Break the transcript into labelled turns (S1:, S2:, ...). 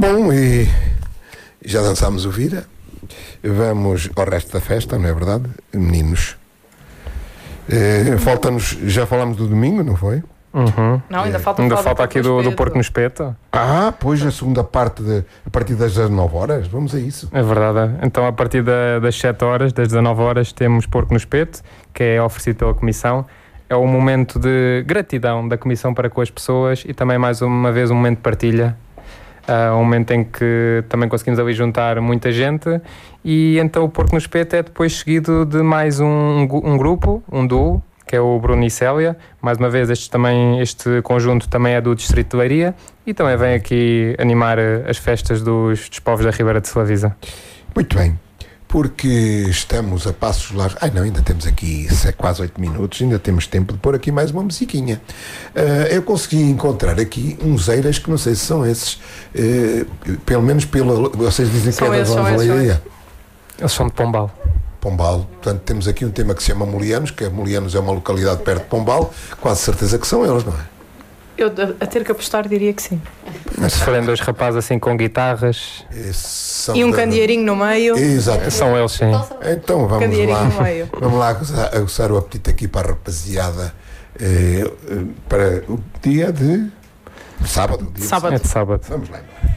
S1: Bom, e já dançámos o Vira. Vamos ao resto da festa, não é verdade, meninos? Falta-nos, já falámos do domingo, não foi?
S2: Uhum. Não, ainda falta aqui do Porco no Espeto.
S1: Pois a segunda parte a partir das 19 horas, vamos a isso.
S2: É verdade. Então a partir das 7 horas, das 19 horas, temos Porco no Espeto, que é oferecido pela Comissão. É um momento de gratidão da Comissão para com as pessoas e também mais uma vez um momento de partilha. Um momento em que também conseguimos ali juntar muita gente e então o Porco no Espeto é depois seguido de mais um grupo, um duo, que é o Bruno e Célia. Mais uma vez este conjunto também é do Distrito de Leiria e também vem aqui animar as festas dos povos da Ribeira de Selavisa.
S1: Muito bem, porque estamos a passos largos. Ainda temos aqui quase 8 minutos, ainda temos tempo de pôr aqui mais uma musiquinha. Eu consegui encontrar aqui uns eiras que não sei se são esses, pelo menos vocês dizem que é da Zona de Leiria.
S2: Eles são de Pombal.
S1: Pombal, portanto temos aqui um tema que se chama Molianos, que Molianos é uma localidade perto de Pombal, quase certeza que são eles, não é?
S3: Eu, a ter que apostar, diria que sim.
S2: Se forem dois rapazes assim com guitarras
S3: e um candeeirinho no meio.
S1: Exato.
S2: São eles, sim.
S1: Então vamos lá aguçar o apetite aqui para a rapaziada para o dia de sábado.
S2: É de sábado.
S1: Vamos lá embora.